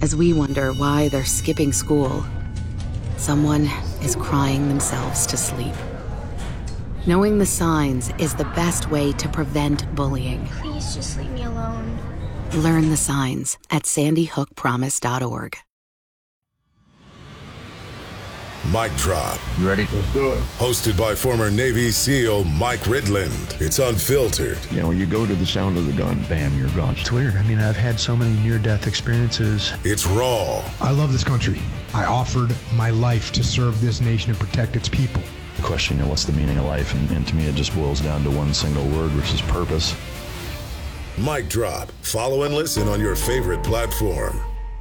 as we wonder why they're skipping school, someone is crying themselves to sleep. Knowing the signs is the best way to prevent bullying. Please just leave me alone. Learn the signs at sandyhookpromise.org. Mic Drop. You ready? Let's do it. Hosted by former Navy SEAL Mike Ridland. It's unfiltered. You know, when you go to the sound of the gun, bam, you're gone. It's weird. I mean, I've had so many near-death experiences. It's raw. I love this country. I offered my life to serve this nation and protect its people. The question, you know, what's the meaning of life? And to me, it just boils down to one single word, which is purpose. Mic Drop. Follow and listen on your favorite platform.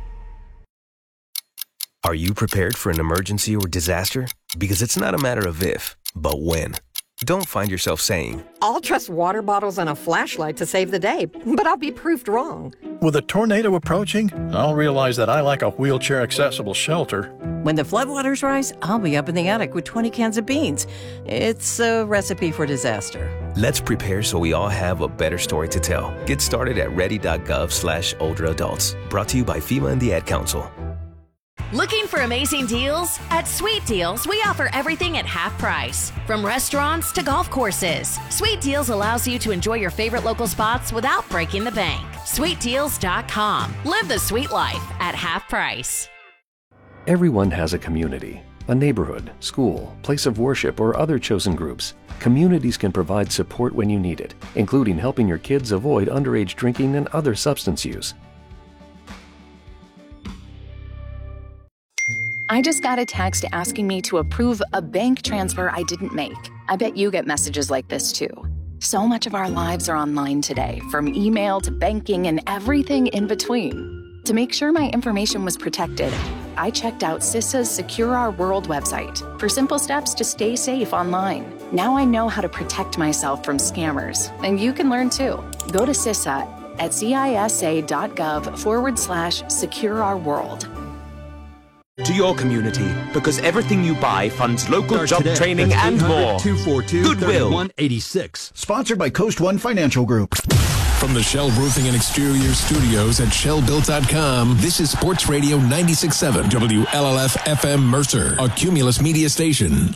Are you prepared for an emergency or disaster? Because it's not a matter of if, but when. Don't find yourself saying, I'll trust water bottles and a flashlight to save the day, but I'll be proved wrong. With a tornado approaching, I'll realize that I lack a wheelchair-accessible shelter. When the floodwaters rise, I'll be up in the attic with 20 cans of beans. It's a recipe for disaster. Let's prepare so we all have a better story to tell. Get started at ready.gov/older adults. Brought to you by FEMA and the Ad Council. Looking for amazing deals? At Sweet Deals, we offer everything at half price. From restaurants to golf courses, Sweet Deals allows you to enjoy your favorite local spots without breaking the bank. SweetDeals.com. Live the sweet life at half price. Everyone has a community, a neighborhood, school, place of worship, or other chosen groups. Communities can provide support when you need it, including helping your kids avoid underage drinking and other substance use. I just got a text asking me to approve a bank transfer I didn't make. I bet you get messages like this too. So much of our lives are online today, from email to banking and everything in between. To make sure my information was protected, I checked out CISA's Secure Our World website for simple steps to stay safe online. Now I know how to protect myself from scammers, and you can learn too. Go to CISA at cisa.gov/Secure Our World. To your community, because everything you buy funds local job training and more. Goodwill. 86. Sponsored by Coast One Financial Group. From the Shell Roofing and Exterior Studios at ShellBuilt.com, this is Sports Radio 96.7 WLLF FM Mercer, a Cumulus media station.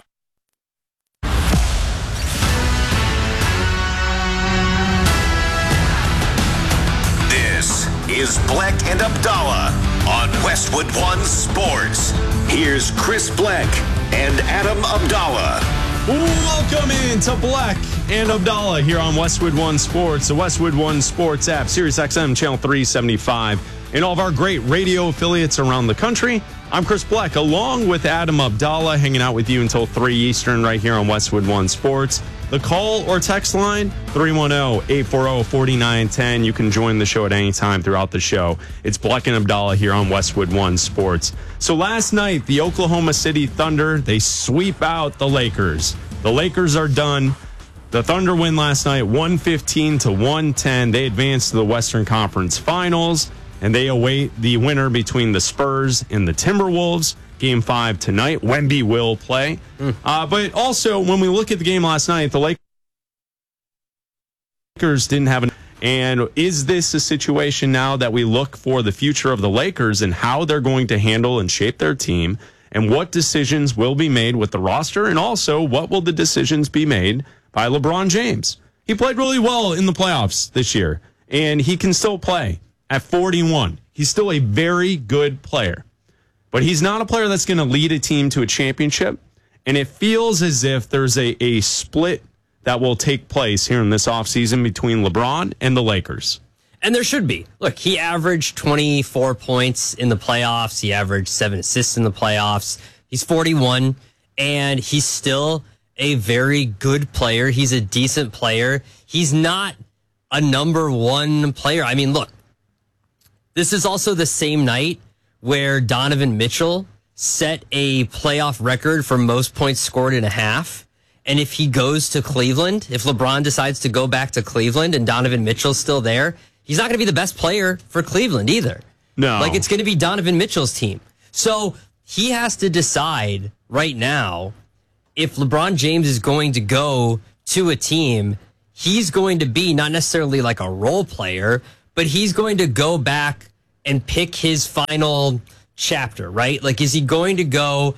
This is Black and Abdallah on Westwood One Sports. Here's Chris Black and Adam Abdallah. Welcome in to Black and Abdallah here on Westwood One Sports, the Westwood One Sports app, Sirius XM Channel 375, and all of our great radio affiliates around the country. I'm Chris Black, along with Adam Abdallah, hanging out with you until 3 Eastern right here on Westwood One Sports. The call or text line, 310-840-4910. You can join the show at any time throughout the show. It's Black and Abdallah here on Westwood One Sports. So last night, the Oklahoma City Thunder, they sweep out the Lakers. The Lakers are done. The Thunder win last night, 115-110. They advance to the Western Conference Finals, and they await the winner between the Spurs and the Timberwolves. Game 5 tonight. Wemby will play. But also, when we look at the game last night, the Lakers didn't have an... And is this a situation now that we look for the future of the Lakers and how they're going to handle and shape their team, and what decisions will be made with the roster, and also what will the decisions be made by LeBron James? He played really well in the playoffs this year, and he can still play at 41. He's still a very good player. But he's not a player that's going to lead a team to a championship. And it feels as if there's a split that will take place here in this offseason between LeBron and the Lakers. And there should be. Look, he averaged 24 points in the playoffs. He averaged 7 assists in the playoffs. He's 41, and he's still a very good player. He's a decent player. He's not a number one player. I mean, look, this is also the same night where Donovan Mitchell set a playoff record for most points scored in a half. And if he goes to Cleveland, if LeBron decides to go back to Cleveland and Donovan Mitchell's still there, he's not going to be the best player for Cleveland either. No. Like, it's going to be Donovan Mitchell's team. So he has to decide right now if LeBron James is going to go to a team, he's going to be not necessarily like a role player, but he's going to go back and pick his final chapter, right? Like, is he going to go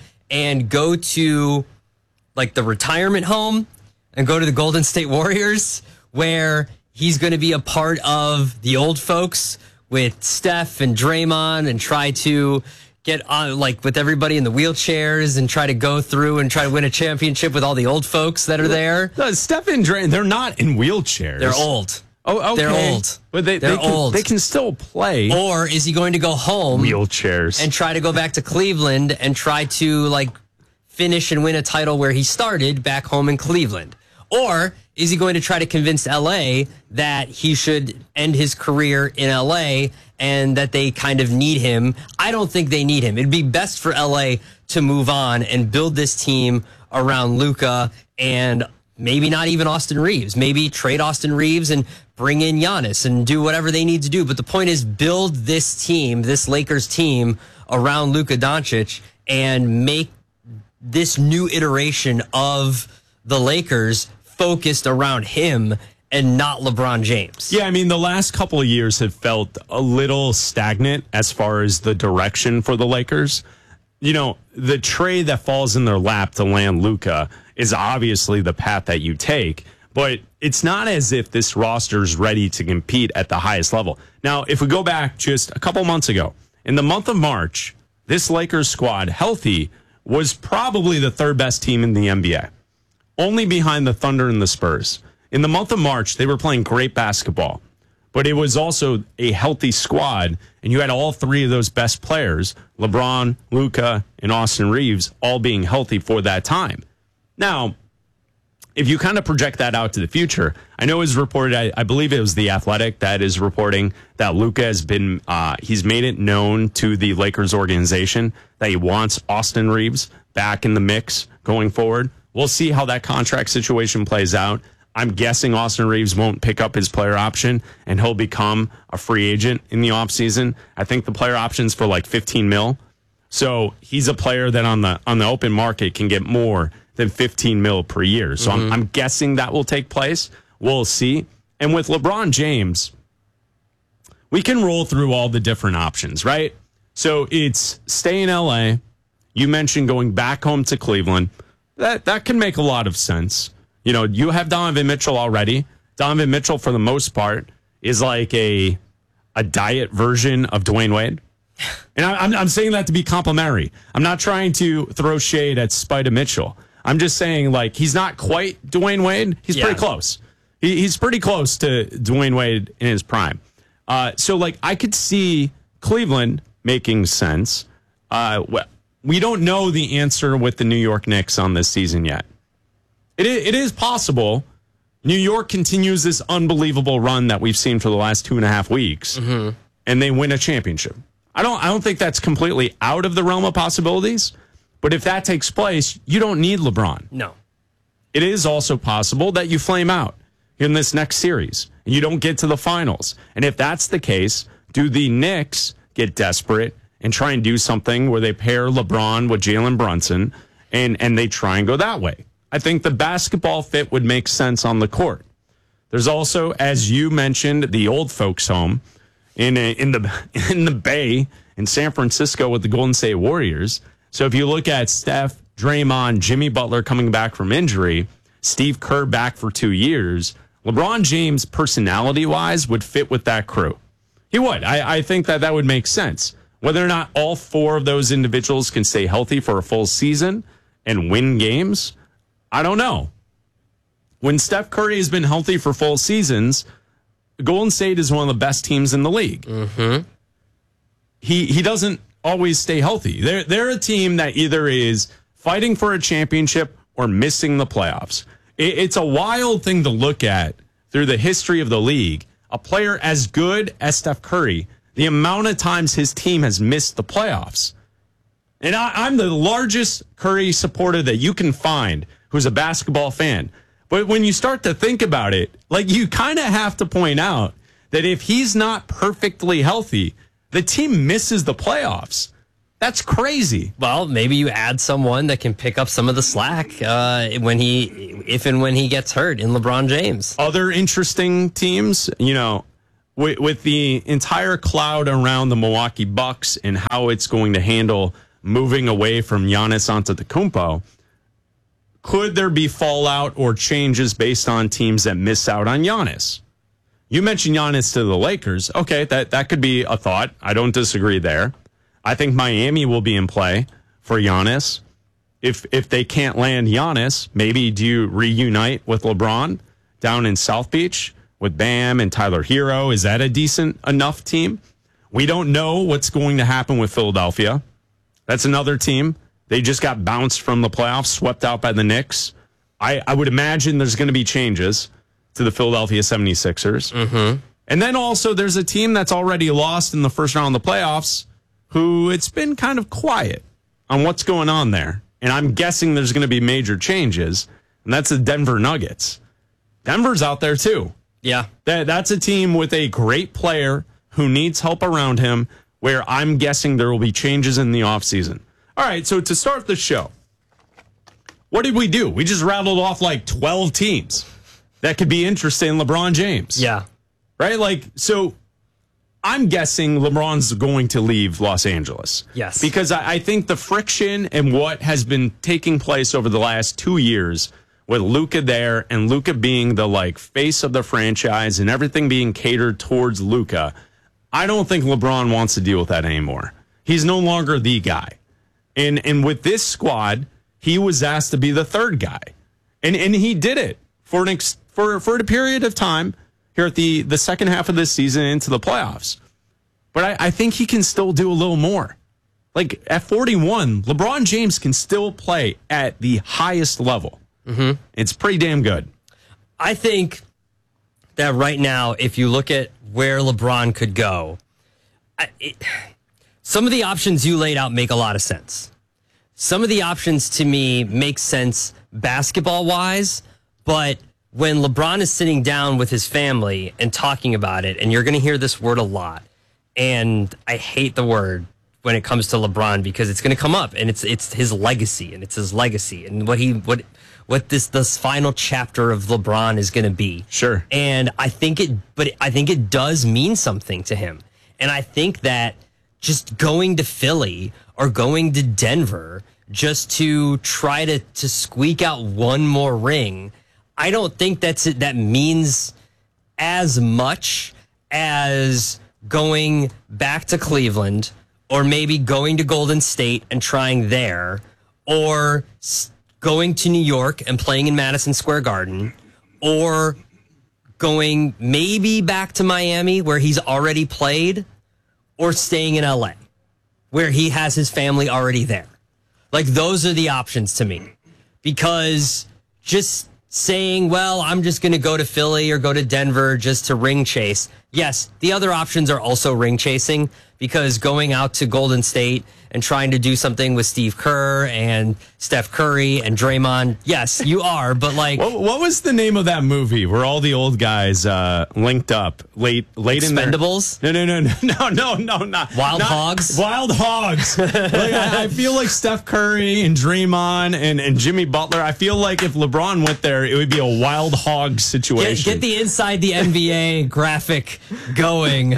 to like the retirement home and go to the Golden State Warriors, where he's going to be a part of the old folks with Steph and Draymond and try to get on like with everybody in the wheelchairs and try to go through and try to win a championship with all the old folks that are there? Steph and Draymond, they're not in wheelchairs. They're old. Oh, okay. They're old. But they're old. They can still play. Or is he going to go home wheelchairs and try to go back to Cleveland and try to like finish and win a title where he started back home in Cleveland? Or is he going to try to convince LA that he should end his career in LA and that they kind of need him? I don't think they need him. It'd be best for LA to move on and build this team around Luka and maybe not even Austin Reeves. Maybe trade Austin Reeves and bring in Giannis and do whatever they need to do. But the point is, build this team, this Lakers team, around Luka Doncic and make this new iteration of the Lakers focused around him and not LeBron James. Yeah, I mean, the last couple of years have felt a little stagnant as far as the direction for the Lakers. You know, the trade that falls in their lap to land Luka is obviously the path that you take, but it's not as if this roster is ready to compete at the highest level. Now, if we go back just a couple months ago, in the month of March, this Lakers squad, healthy, was probably the third best team in the NBA, only behind the Thunder and the Spurs. In the month of March, they were playing great basketball, but it was also a healthy squad, and you had all three of those best players, LeBron, Luka, and Austin Reeves, all being healthy for that time. Now, if you kind of project that out to the future, I know it was reported, I believe it was The Athletic that is reporting that Luka has been, he's made it known to the Lakers organization that he wants Austin Reeves back in the mix going forward. We'll see how that contract situation plays out. I'm guessing Austin Reeves won't pick up his player option and he'll become a free agent in the offseason. I think the player option's for like $15 million. So he's a player that on the open market can get more than $15 million per year. So I'm guessing that will take place. We'll see. And with LeBron James, we can roll through all the different options, right? So it's stay in LA. You mentioned going back home to Cleveland. That can make a lot of sense. You know, you have Donovan Mitchell already. Donovan Mitchell, for the most part, is like a diet version of Dwayne Wade. And I'm saying that to be complimentary. I'm not trying to throw shade at Spida Mitchell. I'm just saying, like, he's not quite Dwayne Wade. He's pretty close. He's pretty close to Dwayne Wade in his prime. So, like, I could see Cleveland making sense. We don't know the answer with the New York Knicks on this season yet. It is possible New York continues this unbelievable run that we've seen for the last 2.5 weeks, and they win a championship. I don't think that's completely out of the realm of possibilities, but if that takes place, you don't need LeBron. No. It is also possible that you flame out in this next series and you don't get to the finals. And if that's the case, do the Knicks get desperate and try and do something where they pair LeBron with Jalen Brunson and they try and go that way? I think the basketball fit would make sense on the court. There's also, as you mentioned, the old folks home in the Bay in San Francisco with the Golden State Warriors. So if you look at Steph, Draymond, Jimmy Butler coming back from injury, Steve Kerr back for 2 years, LeBron James personality-wise would fit with that crew. He would. I think that would make sense. Whether or not all four of those individuals can stay healthy for a full season and win games, I don't know. When Steph Curry has been healthy for full seasons, Golden State is one of the best teams in the league. He doesn't always stay healthy. They're a team that either is fighting for a championship or missing the playoffs. It's a wild thing to look at through the history of the league. A player as good as Steph Curry, the amount of times his team has missed the playoffs. And I'm the largest Curry supporter that you can find who's a basketball fan. But when you start to think about it, like, you kind of have to point out that if he's not perfectly healthy, the team misses the playoffs. That's crazy. Well, maybe you add someone that can pick up some of the slack if and when he gets hurt in LeBron James. Other interesting teams, you know, with the entire cloud around the Milwaukee Bucks and how it's going to handle moving away from Giannis Antetokounmpo, could there be fallout or changes based on teams that miss out on Giannis? You mentioned Giannis to the Lakers. Okay, that could be a thought. I don't disagree there. I think Miami will be in play for Giannis. If they can't land Giannis, maybe do you reunite with LeBron down in South Beach with Bam and Tyler Hero? Is that a decent enough team? We don't know what's going to happen with Philadelphia. That's another team. They just got bounced from the playoffs, swept out by the Knicks. I would imagine there's going to be changes to the Philadelphia 76ers. Mm-hmm. And then also there's a team that's already lost in the first round of the playoffs who it's been kind of quiet on what's going on there. And I'm guessing there's going to be major changes, and that's the Denver Nuggets. Denver's out there too. Yeah. That's a team with a great player who needs help around him, where I'm guessing there will be changes in the offseason. All right, so to start the show, what did we do? We just rattled off like 12 teams that could be interested in LeBron James. Yeah. Right? Like, so I'm guessing LeBron's going to leave Los Angeles. Yes. Because I think the friction and what has been taking place over the last 2 years with Luka there and Luka being the like face of the franchise and everything being catered towards Luka, I don't think LeBron wants to deal with that anymore. He's no longer the guy. And with this squad, he was asked to be the third guy. And he did it for a period of time here at the second half of this season into the playoffs. But I think he can still do a little more. Like at 41, LeBron James can still play at the highest level. Mm-hmm. It's pretty damn good. I think that right now, if you look at where LeBron could go, some of the options you laid out make a lot of sense. Some of the options to me make sense basketball-wise, but when LeBron is sitting down with his family and talking about it, and you're going to hear this word a lot, and I hate the word when it comes to LeBron because it's going to come up, and it's his legacy, and what this final chapter of LeBron is going to be. Sure. And I think it does mean something to him. And I think that just going to Philly or going to Denver just to try to squeak out one more ring, I don't think that means as much as going back to Cleveland or maybe going to Golden State and trying there, or going to New York and playing in Madison Square Garden, or going maybe back to Miami where he's already played, or staying in LA where he has his family already there. Like, those are the options to me. Because just saying, well, I'm just going to go to Philly or go to Denver just to ring chase. Yes, the other options are also ring chasing, because going out to Golden State and trying to do something with Steve Kerr and Steph Curry and Draymond, yes, you are, but like... What was the name of that movie where all the old guys linked up late Expendables? in their... No, not... Wild Hogs? Wild Hogs. I feel like Steph Curry and Draymond and Jimmy Butler, I feel like if LeBron went there, it would be a Wild Hog situation. Get the Inside the NBA graphic going...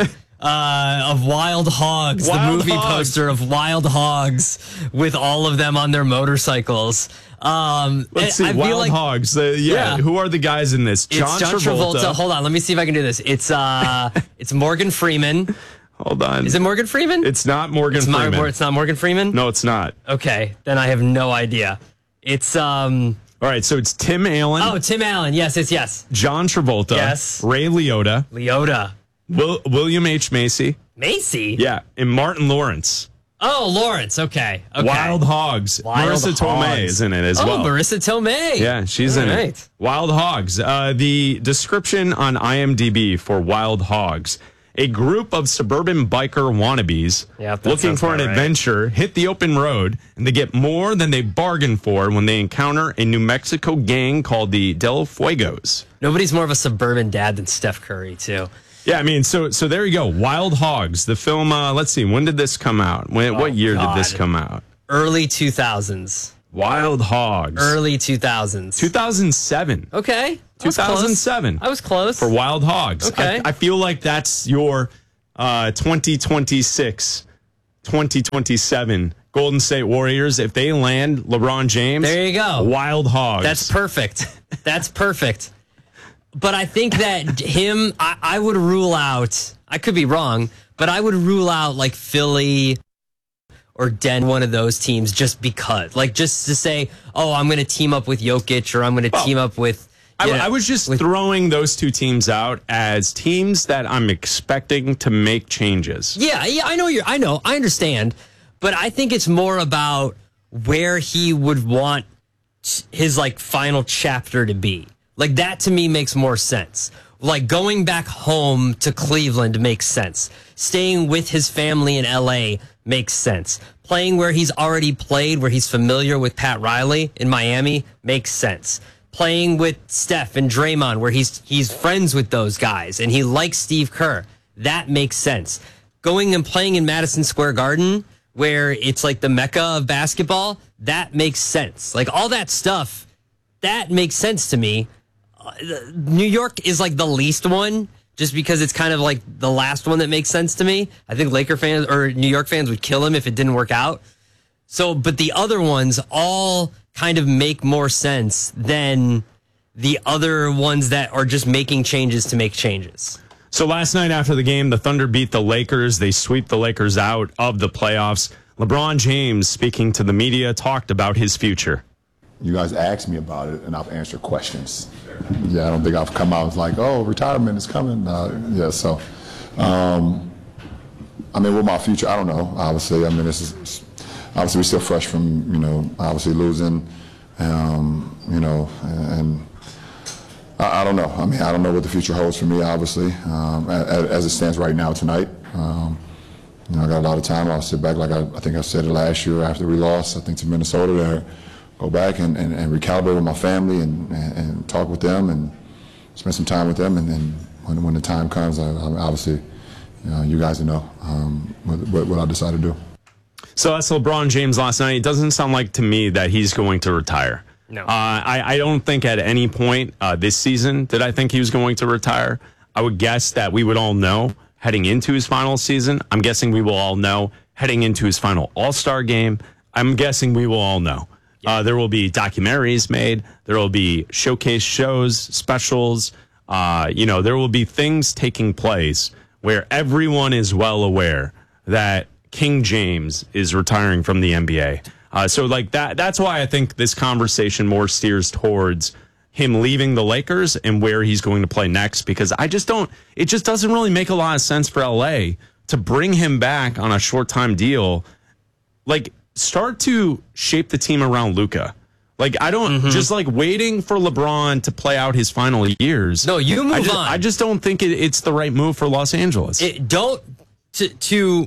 of Wild Hogs, the movie poster of Wild Hogs with all of them on their motorcycles. Let's see, Wild Hogs. Who are the guys in this? John Travolta. Hold on, let me see if I can do this. It's Morgan Freeman. Hold on. Is it Morgan Freeman? It's not Morgan Freeman. It's not Morgan Freeman? No, it's not. Okay, then I have no idea. It's all right, so it's Tim Allen. Oh, Tim Allen. Yes, it's yes. John Travolta. Yes. Ray Liotta. William H. Macy. Macy? Yeah, and Martin Lawrence. Oh, Lawrence. Okay. Wild Hogs. Marissa Tomei is in it as well. Oh, Marissa Tomei. Yeah, she's in it. Wild Hogs. The description on IMDb for Wild Hogs: a group of suburban biker wannabes looking for an adventure hit the open road, and they get more than they bargained for when they encounter a New Mexico gang called the Del Fuegos. Nobody's more of a suburban dad than Steph Curry, too. Yeah, I mean, so there you go. Wild Hogs, the film. Let's see, when did this come out? What year did this come out? Early 2000s. Wild Hogs. Early 2000s. 2007. Okay. 2007. I was close. For Wild Hogs. Okay. I feel like that's your 2026, 2027 Golden State Warriors. If they land LeBron James, there you go. Wild Hogs. That's perfect. That's perfect. But I think that I would rule out, I could be wrong, but I would rule out like Philly or one of those teams just because. Like just to say, oh, I'm going to team up with Jokic or I'm going to team up with... I was just throwing those two teams out as teams that I'm expecting to make changes. Yeah, I understand. But I think it's more about where he would want his like final chapter to be. Like that to me makes more sense. Like going back home to Cleveland makes sense. Staying with his family in LA makes sense. Playing where he's already played, where he's familiar with Pat Riley in Miami makes sense. Playing with Steph and Draymond, where he's friends with those guys and he likes Steve Kerr, that makes sense. Going and playing in Madison Square Garden, where it's like the mecca of basketball, that makes sense. Like all that stuff, that makes sense to me. New York is like the least one, just because it's kind of like the last one that makes sense to me. I think Laker fans or New York fans would kill him if it didn't work out. So, but the other ones all kind of make more sense than the other ones that are just making changes to make changes. So last night after the game, the Thunder beat the Lakers. They sweep the Lakers out of the playoffs. LeBron James, speaking to the media, talked about his future. You guys asked me about it, and I've answered questions. Yeah, I don't think I've come out like, oh, retirement is coming. So, with my future, I don't know, obviously. This is obviously we're still fresh from, obviously losing, and I don't know. I don't know what the future holds for me, obviously, as it stands right now tonight. I got a lot of time. I'll sit back, like I think I said it last year after we lost, I think, to Minnesota there. Go back and recalibrate with my family and talk with them and spend some time with them. And then when the time comes, I obviously, you guys know what I decide to do. So that's LeBron James last night. It doesn't sound like to me that he's going to retire. No. I don't think at any point this season did I think he was going to retire. I would guess that we would all know heading into his final season. I'm guessing we will all know heading into his final All-Star game. I'm guessing we will all know. There will be documentaries made. There will be showcase shows, specials. There will be things taking place where everyone is well aware that King James is retiring from the NBA. So like that's why I think this conversation more steers towards him leaving the Lakers and where he's going to play next, because it just doesn't really make a lot of sense for LA to bring him back on a short-time deal. Like, start to shape the team around Luka. Like, I don't just like waiting for LeBron to play out his final years. No, you move on. I just don't think it's the right move for Los Angeles. To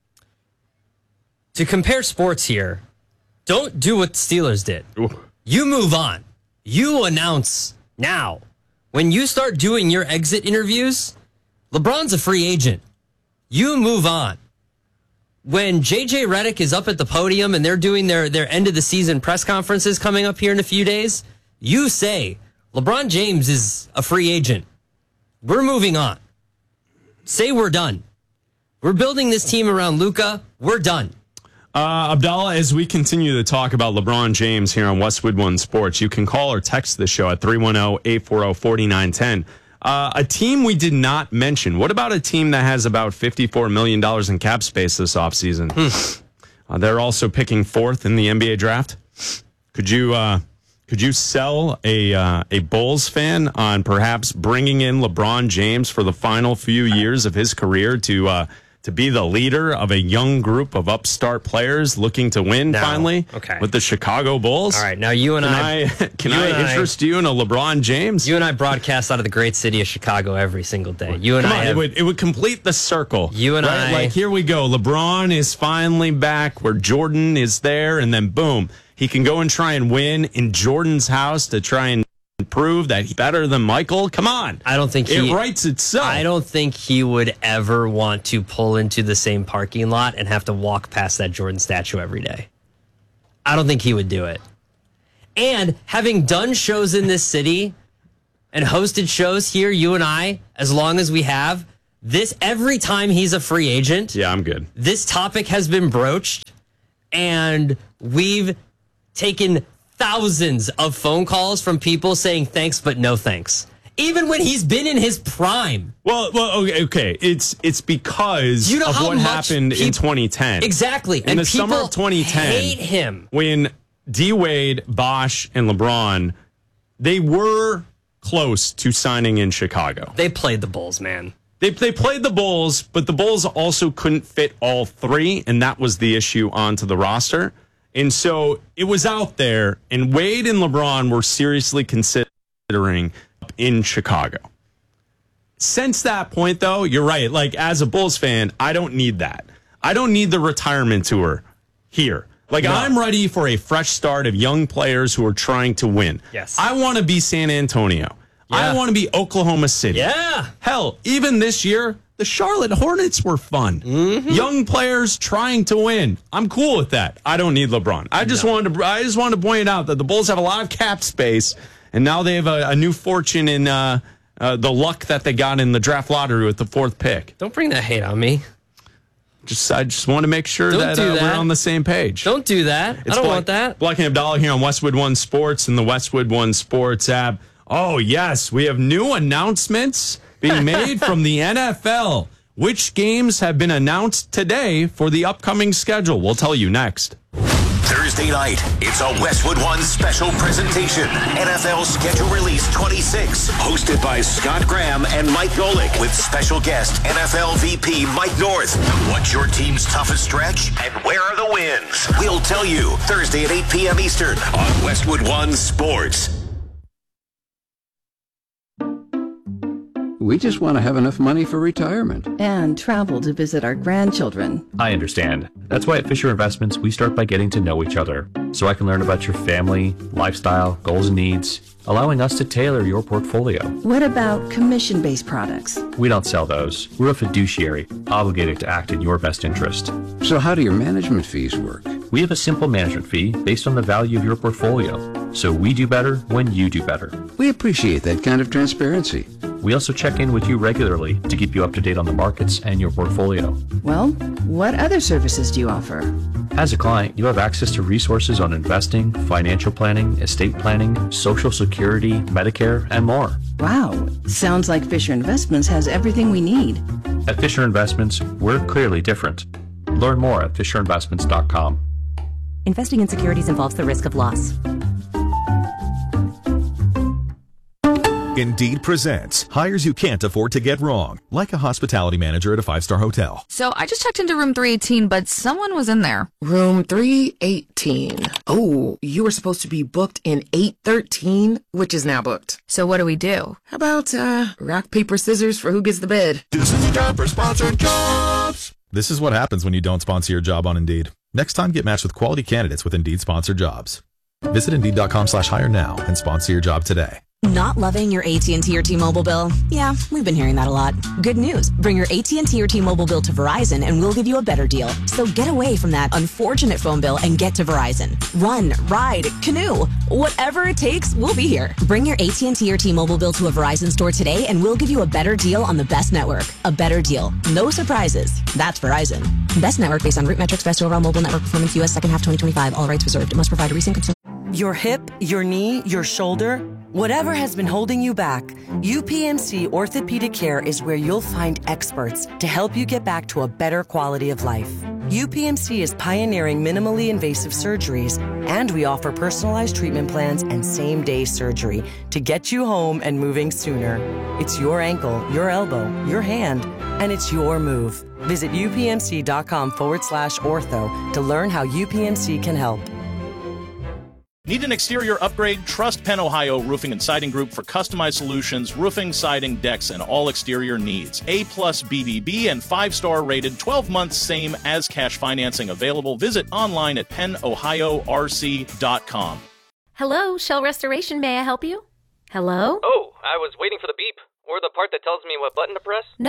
compare sports here, don't do what the Steelers did. Ooh. You move on. You announce now. When you start doing your exit interviews, LeBron's a free agent. You move on. When JJ Redick is up at the podium and they're doing their end of the season press conferences coming up here in a few days, you say, LeBron James is a free agent. We're moving on. Say we're done. We're building this team around Luka. We're done. Abdallah, as we continue to talk about LeBron James here on Westwood One Sports, you can call or text the show at 310-840-4910. A team we did not mention. What about a team that has about $54 million in cap space this offseason? They're also picking fourth in the NBA draft. Could you sell a Bulls fan on perhaps bringing in LeBron James for the final few years of his career to be the leader of a young group of upstart players looking to win finally with the Chicago Bulls? All right, now you and Can I interest you in a LeBron James? You and I broadcast out of the great city of Chicago every single day. It would complete the circle. You and I, like, here we go. LeBron is finally back where Jordan is there, and then boom, he can go and try and win in Jordan's house to try and prove that he's better than Michael. Come on. I don't think it writes itself. I don't think he would ever want to pull into the same parking lot and have to walk past that Jordan statue every day. I don't think he would do it. And having done shows in this city and hosted shows here, you and I, as long as we have, every time he's a free agent. Yeah, I'm good. This topic has been broached, and we've taken thousands of phone calls from people saying thanks, but no thanks. Even when he's been in his prime. Well, okay. It's because of what happened in 2010. Exactly. In the summer of 2010, hate him. When D-Wade, Bosh, and LeBron, they were close to signing in Chicago. They played the Bulls, man. They played the Bulls, but the Bulls also couldn't fit all three, and that was the issue onto the roster. And so it was out there, and Wade and LeBron were seriously considering in Chicago. Since that point, though, you're right. Like, as a Bulls fan, I don't need that. I don't need the retirement tour here. Like, no. I'm ready for a fresh start of young players who are trying to win. Yes. I want to be San Antonio. Yeah. I want to be Oklahoma City. Yeah. Hell, even this year, the Charlotte Hornets were fun. Mm-hmm. Young players trying to win. I'm cool with that. I don't need LeBron. I just wanted to point out that the Bulls have a lot of cap space, and now they have a new fortune in the luck that they got in the draft lottery with the 4th pick. Don't bring that hate on me. I just want to make sure that we're on the same page. Don't do that. I don't want that. Black and Abdallah here on Westwood One Sports and the Westwood One Sports app. Oh, yes, we have new announcements being made from the NFL. Which games have been announced today for the upcoming schedule? We'll tell you next. Thursday night, it's a Westwood One special presentation. NFL Schedule Release 26, hosted by Scott Graham and Mike Golick, with special guest NFL VP Mike North. What's your team's toughest stretch, and where are the wins? We'll tell you Thursday at 8 p.m. Eastern on Westwood One Sports. We just want to have enough money for retirement. And travel to visit our grandchildren. I understand. That's why at Fisher Investments, we start by getting to know each other, so I can learn about your family, lifestyle, goals and needs, allowing us to tailor your portfolio. What about commission-based products? We don't sell those. We're a fiduciary, obligated to act in your best interest. So how do your management fees work? We have a simple management fee based on the value of your portfolio. So we do better when you do better. We appreciate that kind of transparency. We also check in with you regularly to keep you up to date on the markets and your portfolio. Well, what other services do you offer? As a client, you have access to resources on investing, financial planning, estate planning, Social Security, Medicare, and more. Wow, sounds like Fisher Investments has everything we need. At Fisher Investments, we're clearly different. Learn more at fisherinvestments.com. Investing in securities involves the risk of loss. Indeed presents hires you can't afford to get wrong, like a hospitality manager at a 5-star hotel. So I just checked into room 318, but someone was in there. Room 318. Oh, you were supposed to be booked in 813, which is now booked. So what do we do? How about rock, paper, scissors for who gets the bid? This is time for sponsored jobs. This is what happens when you don't sponsor your job on Indeed. Next time, get matched with quality candidates with Indeed sponsored jobs. Visit Indeed.com/hire now and sponsor your job today. Not loving your AT&T or T-Mobile bill? Yeah, we've been hearing that a lot. Good news. Bring your AT&T or T-Mobile bill to Verizon and we'll give you a better deal. So get away from that unfortunate phone bill and get to Verizon. Run, ride, canoe. Whatever it takes, we'll be here. Bring your AT&T or T-Mobile bill to a Verizon store today and we'll give you a better deal on the best network. A better deal. No surprises. That's Verizon. Best network based on root metrics, best overall mobile network performance, U.S. second half 2025. All rights reserved. It must provide a recent consumer. Your hip, your knee, your shoulder, whatever has been holding you back, UPMC Orthopedic Care is where you'll find experts to help you get back to a better quality of life. UPMC is pioneering minimally invasive surgeries, and we offer personalized treatment plans and same-day surgery to get you home and moving sooner. It's your ankle, your elbow, your hand, and it's your move. Visit upmc.com/ortho to learn how UPMC can help. Need an exterior upgrade? Trust Penn Ohio Roofing and Siding Group for customized solutions, roofing, siding, decks, and all exterior needs. A+ BBB and 5-star rated, 12 months same as cash financing available. Visit online at pennohiorc.com. Hello, Shell Restoration. May I help you? Hello? Oh, I was waiting for the beep. Or the part that tells me what button to press. Nope.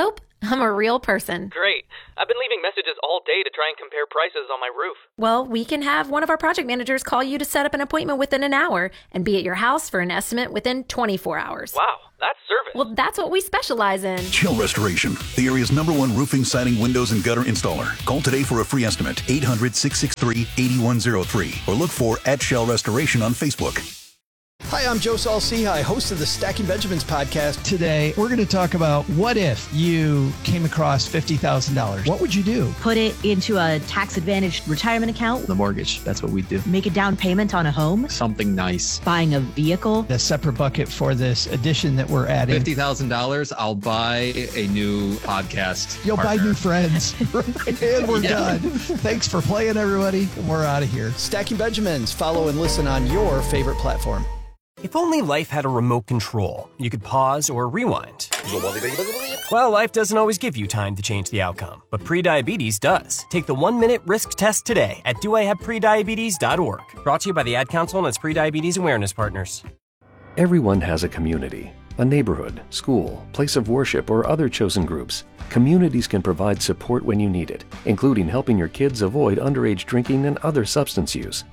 I'm a real person. Great. I've been leaving messages all day to try and compare prices on my roof. Well, we can have one of our project managers call you to set up an appointment within an hour and be at your house for an estimate within 24 hours. Wow, that's service. Well, that's what we specialize in. Shell Restoration, the area's #1 roofing, siding, windows, and gutter installer. Call today for a free estimate, 800-663-8103, or look for @Shell Restoration on Facebook. Hi, I'm Joe Saul-Sehy, host of the Stacking Benjamins podcast. Today, we're going to talk about what if you came across $50,000? What would you do? Put it into a tax-advantaged retirement account. The mortgage, that's what we do. Make a down payment on a home. Something nice. Buying a vehicle. A separate bucket for this addition that we're adding. $50,000, I'll buy a new podcast. You'll partner. buy new friends. And we're done. Thanks for playing, everybody. And we're out of here. Stacking Benjamins. Follow and listen on your favorite platform. If only life had a remote control, you could pause or rewind. Well, life doesn't always give you time to change the outcome, but prediabetes does. Take the 1-minute risk test today at doihaveprediabetes.org. Brought to you by the Ad Council and its prediabetes awareness partners. Everyone has a community, a neighborhood, school, place of worship, or other chosen groups. Communities can provide support when you need it, including helping your kids avoid underage drinking and other substance use.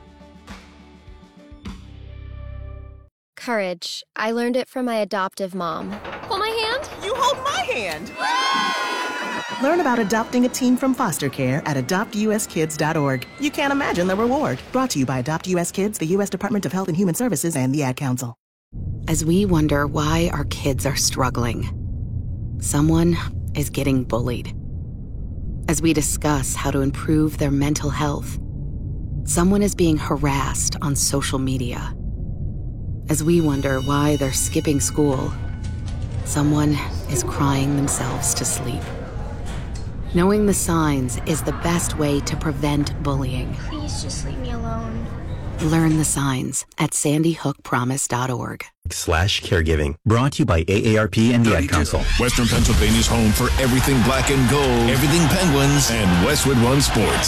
Courage. I learned it from my adoptive mom. Hold my hand. You hold my hand. Learn about adopting a teen from foster care at adoptuskids.org. You can't imagine the reward. Brought to you by Adopt US Kids, the U.S. Department of Health and Human Services, and the Ad Council. As we wonder why our kids are struggling, someone is getting bullied. As we discuss how to improve their mental health, someone is being harassed on social media. As we wonder why they're skipping school, someone is crying themselves to sleep. Knowing the signs is the best way to prevent bullying. Please just leave me alone. Learn the signs at sandyhookpromise.org. /caregiving. Brought to you by AARP and the Ad Council. Western Pennsylvania's home for everything black and gold, everything Penguins, and Westwood One Sports.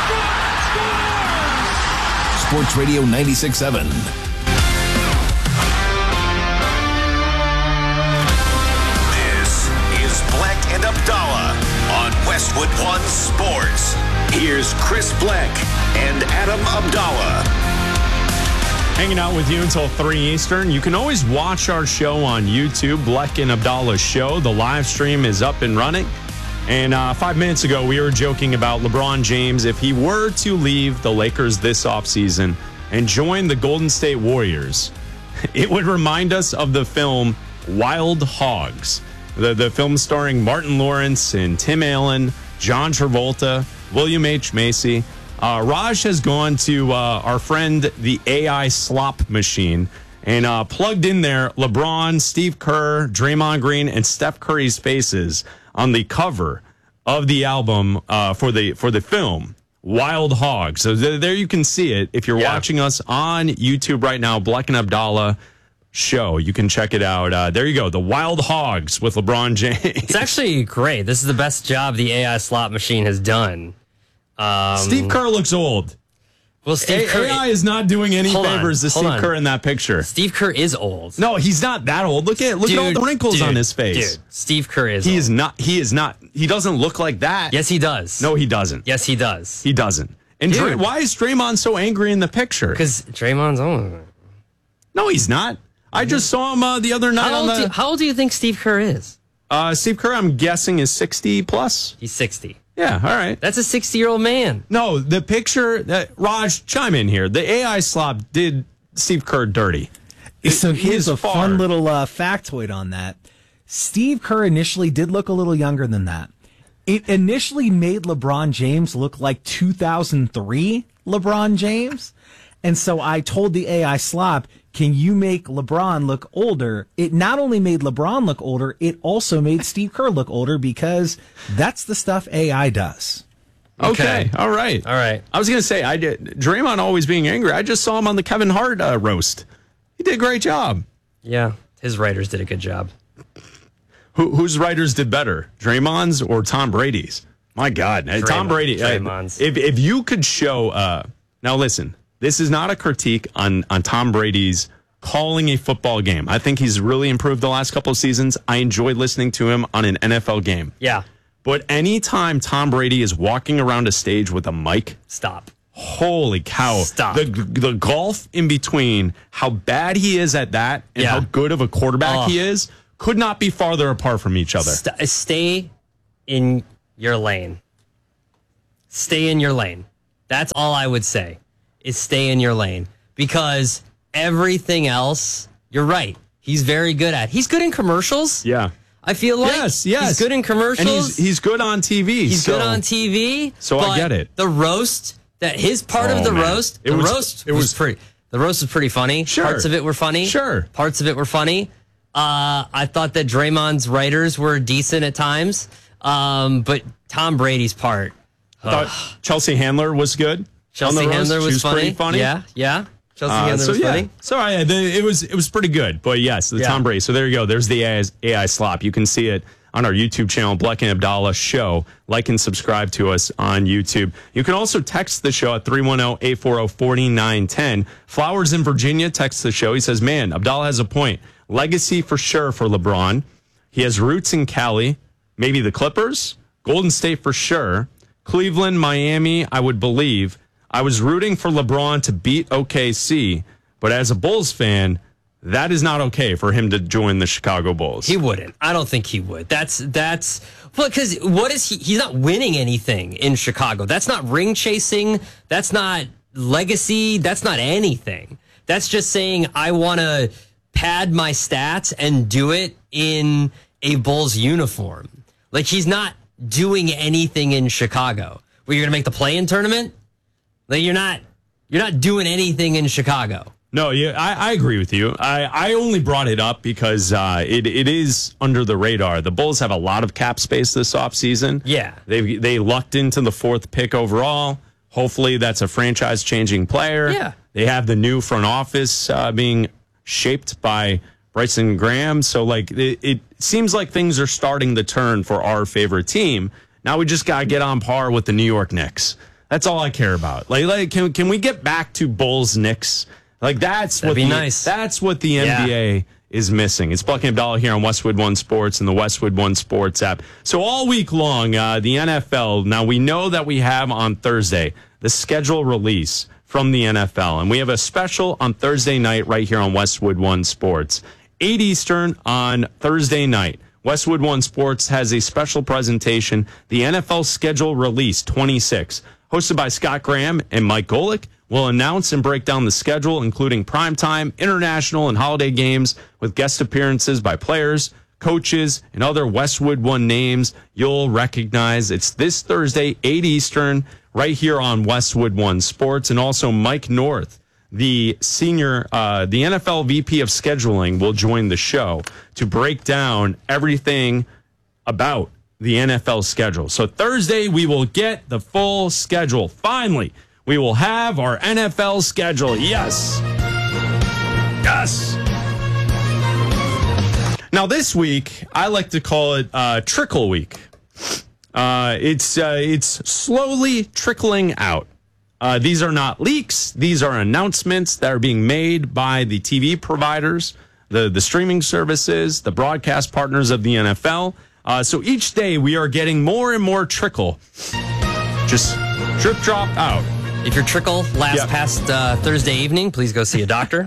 Sports Radio 96.7. And Abdallah on Westwood One Sports. Here's Chris Black and Adam Abdallah. Hanging out with you until 3 Eastern. You can always watch our show on YouTube, Black and Abdallah Show. The live stream is up and running. And 5 minutes ago, we were joking about LeBron James. If he were to leave the Lakers this offseason and join the Golden State Warriors, it would remind us of the film Wild Hogs. The film starring Martin Lawrence and Tim Allen, John Travolta, William H. Macy. Raj has gone to our friend, the AI Slop Machine, and plugged in there LeBron, Steve Kerr, Draymond Green, and Steph Curry's faces on the cover of the album for the film Wild Hogs. So there you can see it. If you're watching us on YouTube right now, Black and Abdallah Show, you can check it out. There you go, the Wild Hogs with LeBron James. It's actually great. This is the best job the AI Slot Machine has done. Steve Kerr looks old. Well, Steve Kerr, AI is not doing any favors to Steve Kerr in that picture. Steve Kerr is old. No, he's not that old. Look at all the wrinkles on his face. Dude, Steve Kerr is He old. is not. He is not. He doesn't look like that. Yes, he does. No, he doesn't. Yes, he does. He doesn't. And why is Draymond so angry in the picture? Because Draymond's old. No, he's not. I just saw him the other night. How old do you think Steve Kerr is? Steve Kerr, I'm guessing, is 60 plus. He's 60. Yeah, all right. That's a 60-year-old man. No, the picture Raj, chime in here. The AI slop did Steve Kerr dirty. So here's a fun little factoid on that. Steve Kerr initially did look a little younger than that. It initially made LeBron James look like 2003 LeBron James. And so I told the AI slop, can you make LeBron look older? It not only made LeBron look older, it also made Steve Kerr look older because that's the stuff AI does. Okay. All right. I was going to say, Draymond always being angry. I just saw him on the Kevin Hart roast. He did a great job. Yeah, his writers did a good job. Whose writers did better, Draymond's or Tom Brady's? My God, Tom Brady. Draymond's. If you could show, now listen, this is not a critique on Tom Brady's calling a football game. I think he's really improved the last couple of seasons. I enjoy listening to him on an NFL game. Yeah. But anytime Tom Brady is walking around a stage with a mic, stop. Holy cow. Stop. The gulf in between how bad he is at that and how good of a quarterback he is could not be farther apart from each other. Stay in your lane. Stay in your lane. That's all I would say, is stay in your lane. Because everything else, you're right, he's very good at. He's good in commercials. Yeah. I feel like yes. He's good in commercials. And he's good on TV. He's good on TV. So I get it. The roast, his part of the roast, the roast was pretty funny. Sure. Parts of it were funny. Sure. Parts of it were funny. I thought that Draymond's writers were decent at times. But Tom Brady's part. I thought Chelsea Handler was good. Chelsea Handler was funny. Pretty funny. Yeah. Chelsea Handler was funny. So it was pretty good. But yes, Tom Brady. So there you go. There's the AI slop. You can see it on our YouTube channel, Bleck and Abdallah Show. Like and subscribe to us on YouTube. You can also text the show at 310-840-4910. Flowers in Virginia texts the show. He says, man, Abdallah has a point. Legacy for sure for LeBron. He has roots in Cali, maybe the Clippers, Golden State for sure, Cleveland, Miami, I would believe. I was rooting for LeBron to beat OKC, but as a Bulls fan, that is not okay for him to join the Chicago Bulls. He wouldn't. I don't think he would. That's well, because what is he? He's not winning anything in Chicago. That's not ring chasing. That's not legacy. That's not anything. That's just saying I want to pad my stats and do it in a Bulls uniform. Like, he's not doing anything in Chicago. Well, you're going to make the play-in tournament? Like, you're not doing anything in Chicago. No, I agree with you. I only brought it up because it is under the radar. The Bulls have a lot of cap space this offseason. Yeah. They lucked into the 4th pick overall. Hopefully that's a franchise-changing player. Yeah. They have the new front office being shaped by Bryson Graham. So, like, it seems like things are starting to turn for our favorite team. Now we just got to get on par with the New York Knicks. That's all I care about. Like can we get back to Bulls Knicks? Like, That'd be nice. That's what the NBA is missing. It's Bleck and Abdallah here on Westwood One Sports and the Westwood One Sports app. So all week long, the NFL, now we know that we have on Thursday the schedule release from the NFL, and we have a special on Thursday night right here on Westwood One Sports. 8 Eastern on Thursday night. Westwood One Sports has a special presentation, the NFL Schedule Release 26, hosted by Scott Graham and Mike Golick. We'll announce and break down the schedule, including primetime, international, and holiday games with guest appearances by players, coaches, and other Westwood One names you'll recognize. It's this Thursday, 8 Eastern, right here on Westwood One Sports. And also Mike North, the NFL VP of Scheduling, will join the show to break down everything about the NFL schedule. So Thursday, we will get the full schedule. Finally, we will have our NFL schedule. Yes. Yes. Now, this week, I like to call it Trickle Week. It's slowly trickling out. These are not leaks. These are announcements that are being made by the TV providers, the streaming services, the broadcast partners of the NFL. So each day we are getting more and more trickle. Just drip drop out. If your trickle lasts past Thursday evening, please go see a doctor.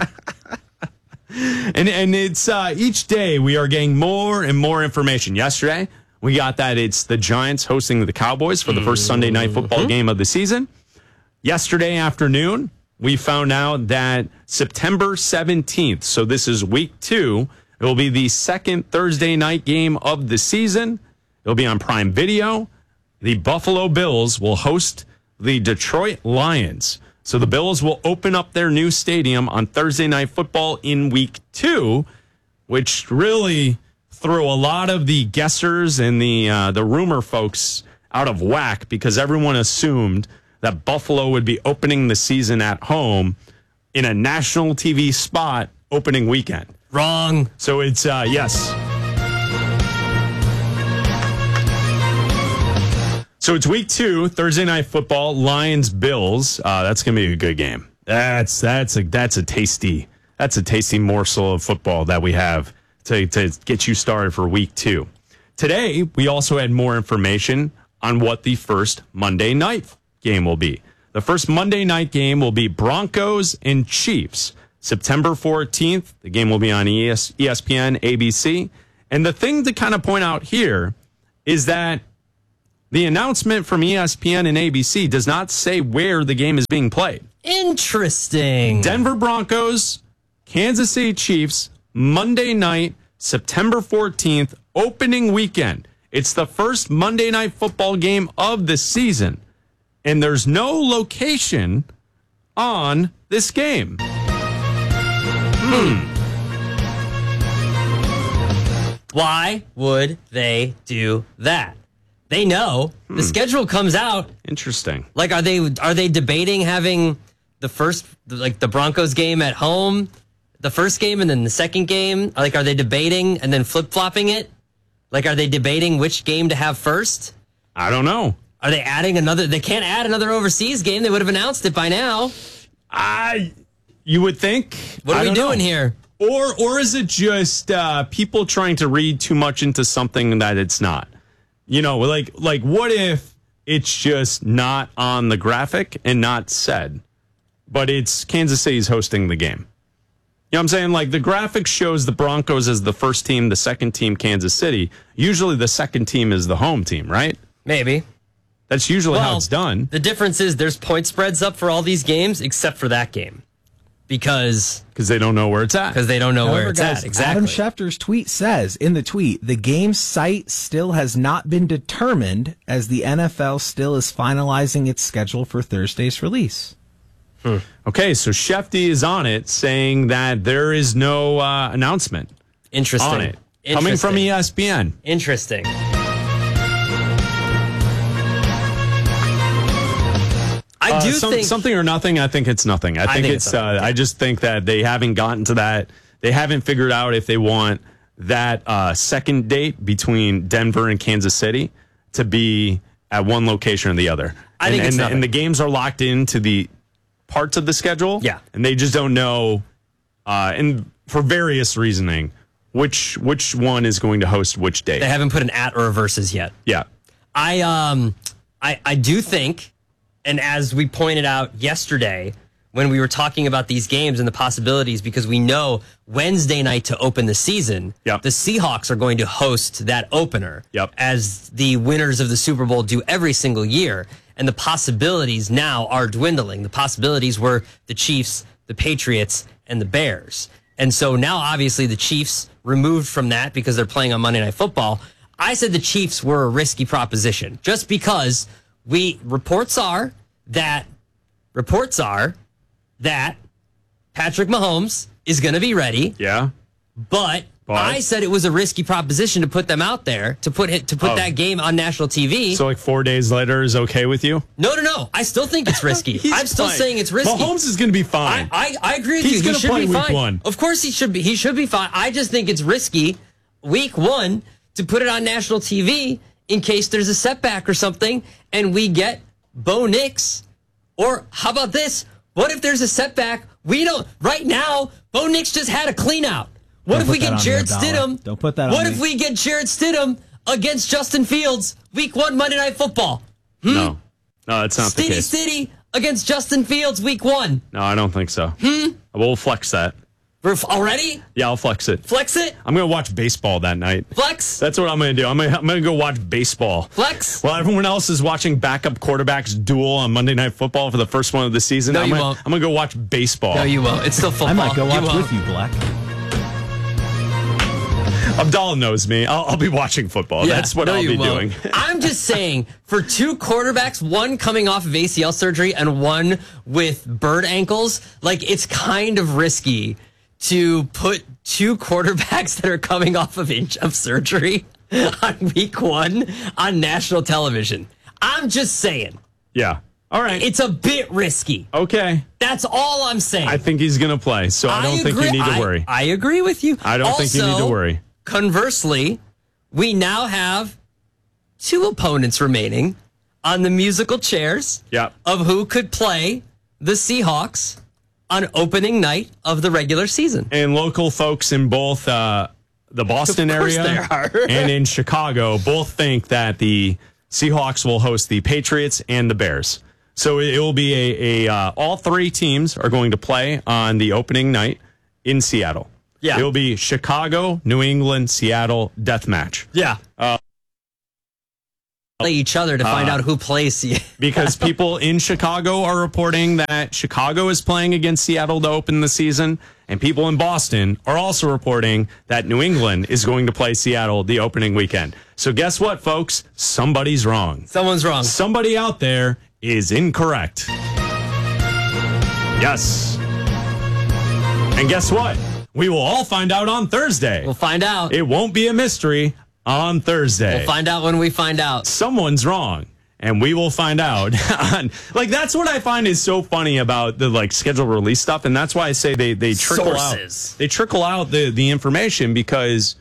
And it's each day we are getting more and more information. Yesterday, we got that it's the Giants hosting the Cowboys for the first Sunday night football game of the season. Yesterday afternoon, we found out that September 17th, so this is week 2, it will be the second Thursday night game of the season. It'll be on Prime Video. The Buffalo Bills will host the Detroit Lions. So the Bills will open up their new stadium on Thursday Night Football in week 2, which really threw a lot of the guessers and the rumor folks out of whack because everyone assumed that Buffalo would be opening the season at home in a national TV spot opening weekend. Wrong. So it's, yes. So it's week 2, Thursday Night Football, Lions-Bills. That's going to be a good game. That's a tasty That's a tasty morsel of football that we have to get you started for week 2. Today, we also had more information on what the first Monday night game will be. The first Monday night game will be Broncos and Chiefs. September 14th, the game will be on ESPN, ABC. And the thing to kind of point out here is that the announcement from ESPN and ABC does not say where the game is being played. Interesting. Denver Broncos, Kansas City Chiefs, Monday night, September 14th, opening weekend. It's the first Monday night football game of the season. And there's no location on this game. Why would they do that? They know the schedule comes out. Interesting. Like, are they debating having the first, like the Broncos game at home, the first game, and then the second game? Like, are they debating and then flip-flopping it? Like, are they debating which game to have first? I don't know. Are they adding another? They can't add another overseas game. They would have announced it by now. You would think. What are we doing here? Or is it just people trying to read too much into something that it's not? You know, like what if it's just not on the graphic and not said, but it's Kansas City's hosting the game? You know what I'm saying? Like, the graphic shows the Broncos as the first team, the second team Kansas City. Usually the second team is the home team, right? Maybe. That's usually how it's done. The difference is there's point spreads up for all these games except for that game. Because they don't know where it's at. Because they don't know where it's guys, at. Exactly. Adam Schefter's tweet says, in the tweet, the game site still has not been determined as the NFL still is finalizing its schedule for Thursday's release. Okay, so Shefty is on it, saying that there is no announcement. Interesting. On it. Coming from ESPN. Interesting. I do think something or nothing. I think it's nothing. I think it's. I just think that they haven't gotten to that. They haven't figured out if they want that second date between Denver and Kansas City to be at one location or the other. I think it's nothing. And the games are locked into the parts of the schedule. Yeah, and they just don't know, and for various reasoning, which one is going to host which date. They haven't put an at or a versus yet. Yeah, I do think. And as we pointed out yesterday, when we were talking about these games and the possibilities, because we know Wednesday night to open the season, the Seahawks are going to host that opener, as the winners of the Super Bowl do every single year. And the possibilities now are dwindling. The possibilities were the Chiefs, the Patriots, and the Bears. And so now, obviously, the Chiefs removed from that because they're playing on Monday Night Football. I said the Chiefs were a risky proposition just because reports are that Patrick Mahomes is going to be ready. Yeah. But I said it was a risky proposition to put them out there, to put that game on national TV. So like 4 days later is okay with you? No. I still think it's risky. I'm still saying it's risky. Mahomes is going to be fine. I agree with you. He's going to play week 1. Of course he should be. He should be fine. I just think it's risky week 1 to put it on national TV in case there's a setback or something and we get Bo Nix. Or how about this? What if there's a setback? Right now, Bo Nix just had a clean out. What if we get Jarrett Stidham? Don't put that on What if we get Jarrett Stidham against Justin Fields week 1 Monday Night Football? No, that's not the case. City against Justin Fields week 1. No, I don't think so. We'll flex that. Already? Yeah, I'll flex it. Flex it? I'm going to watch baseball that night. Flex? That's what I'm going to do. I'm going to go watch baseball. Flex? While everyone else is watching backup quarterbacks duel on Monday Night Football for the first one of the season, I'm going to go watch baseball. No, you won't. It's still football. I might go watch with you, Black. Abdallah knows me. I'll be watching football. Yeah, that's what I'll be doing. I'm just saying, for 2 quarterbacks, one coming off of ACL surgery and one with bird ankles, like, it's kind of risky to put 2 quarterbacks that are coming off of surgery on week 1 on national television. I'm just saying. Yeah. All right. It's a bit risky. Okay. That's all I'm saying. I think he's going to play, so I don't think you need to worry. I agree with you. I don't think you need to worry. Conversely, we now have 2 opponents remaining on the musical chairs of who could play the Seahawks on opening night of the regular season. And local folks in both the Boston area and in Chicago both think that the Seahawks will host the Patriots and the Bears. So it will be all three teams are going to play on the opening night in Seattle. Yeah. It will be Chicago, New England, Seattle death match. Yeah. Play each other to find out who plays Seattle. Because people in Chicago are reporting that Chicago is playing against Seattle to open the season, and people in Boston are also reporting that New England is going to play Seattle the opening weekend. So guess what, folks? Somebody's wrong. Someone's wrong. Somebody out there is incorrect. Yes. And guess what? We will all find out on Thursday. We'll find out. It won't be a mystery on Thursday. We'll find out when we find out. Someone's wrong, and we will find out. That's what I find is so funny about the schedule release stuff, and that's why I say they trickle Sources. out. They trickle out the information because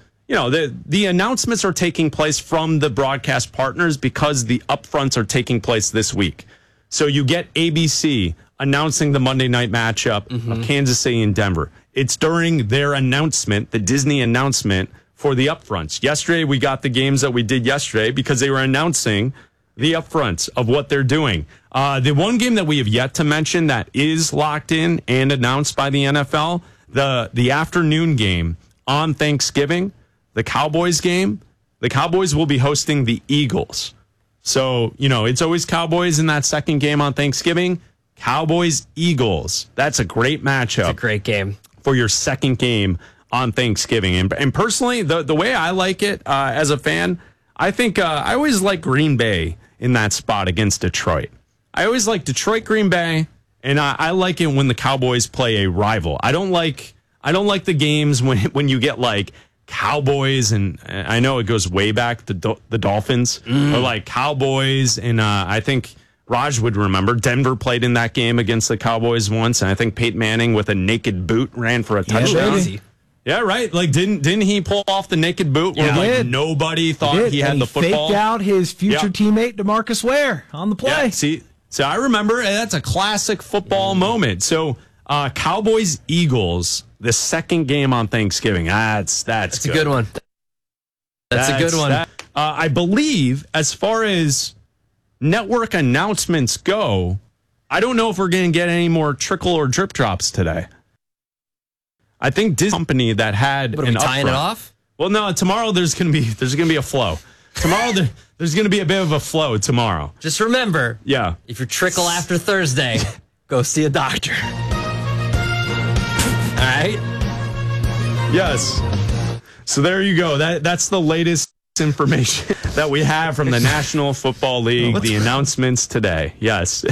the announcements are taking place from the broadcast partners because the upfronts are taking place this week. So you get ABC announcing the Monday night matchup of Kansas City and Denver. It's during their announcement, the Disney announcement, for the upfronts. Yesterday, we got the games that we did yesterday because they were announcing the upfronts of what they're doing. The one game that we have yet to mention that is locked in and announced by the NFL, the afternoon game on Thanksgiving, the Cowboys game, the Cowboys will be hosting the Eagles. So, it's always Cowboys in that second game on Thanksgiving. Cowboys-Eagles. That's a great matchup. It's a great game. For your second game on Thanksgiving. And personally, the way I like it as a fan, I think I always like Green Bay in that spot against Detroit. I always like Detroit, Green Bay, and I like it when the Cowboys play a rival. I don't like the games when you get like Cowboys, and I know it goes way back, the Dolphins, or like Cowboys, and I think Raj would remember Denver played in that game against the Cowboys once, and I think Peyton Manning with a naked boot ran for a touchdown. Yeah, right. Like, didn't he pull off the naked boot where nobody thought he had the football? Faked out his future teammate DeMarcus Ware on the play. Yeah, so I remember that's a classic football moment. So Cowboys Eagles, the second game on Thanksgiving. That's a good one. That's a good one. I believe as far as network announcements go, I don't know if we're going to get any more trickle or drip drops today. I think Disney company that had an tying it off. Well, no. Tomorrow there's gonna be a flow. Tomorrow there's gonna be a bit of a flow tomorrow. Just remember, if you trickle after Thursday, go see a doctor. All right. Yes. So there you go. That's the latest information that we have from the National Football League. The announcements today. Yes.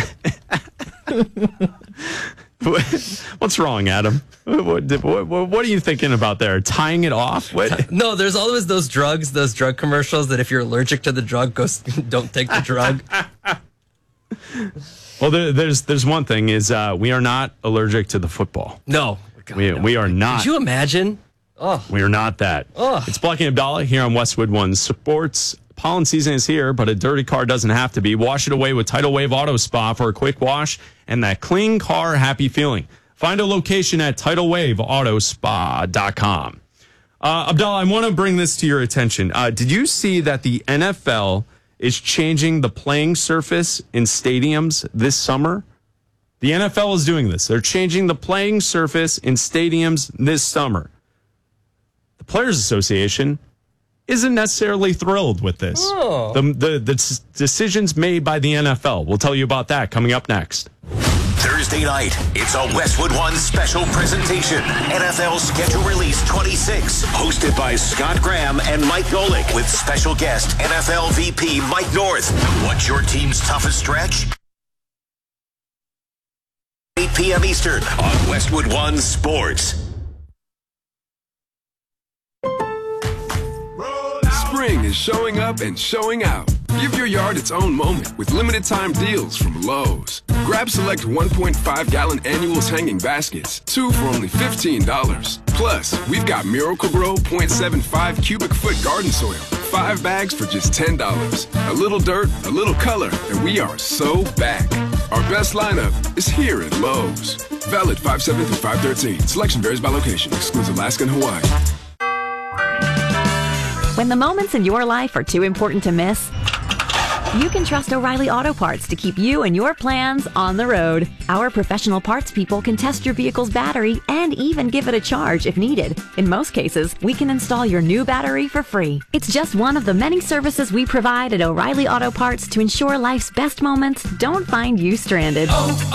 What's wrong, Adam? What are you thinking about there? Tying it off? What? No, there's always those drug commercials that if you're allergic to the drug, don't take the drug. Well, there's one thing is we are not allergic to the football. No. We are not. Could you imagine? Oh. We are not that. Oh. It's Blackie Abdallah here on Westwood One Sports. Pollen season is here, but a dirty car doesn't have to be. Wash it away with Tidal Wave Auto Spa for a quick wash and that clean car happy feeling. Find a location at TidalWaveAutoSpa.com. Abdallah, I want to bring this to your attention. Did you see that the NFL is changing the playing surface in stadiums this summer? The NFL is doing this. They're changing the playing surface in stadiums this summer. The Players Association isn't necessarily thrilled with this. Oh. The decisions made by the NFL. We'll tell you about that coming up next. Thursday night, it's a Westwood One special presentation. NFL Schedule Release 26, hosted by Scott Graham and Mike Golick, with special guest NFL VP Mike North. What's your team's toughest stretch? 8 p.m. Eastern on Westwood One Sports. Spring is showing up and showing out. Give your yard its own moment with limited time deals from Lowe's. Grab select 1.5-gallon annuals hanging baskets, 2 for only $15. Plus, we've got Miracle-Gro 0.75 cubic foot garden soil, 5 bags for just $10. A little dirt, a little color, and we are so back. Our best lineup is here at Lowe's. Valid 5/7 through 5/13. Selection varies by location. Excludes Alaska and Hawaii. When the moments in your life are too important to miss, you can trust O'Reilly Auto Parts to keep you and your plans on the road. Our professional parts people can test your vehicle's battery and even give it a charge if needed. In most cases, we can install your new battery for free. It's just one of the many services we provide at O'Reilly Auto Parts to ensure life's best moments don't find you stranded.